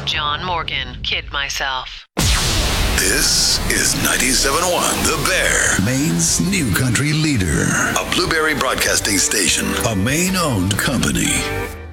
John Morgan, Kid Myself. This is 97.1 The Bear, Maine's new country leader. A Blueberry Broadcasting Station, a Maine-owned company.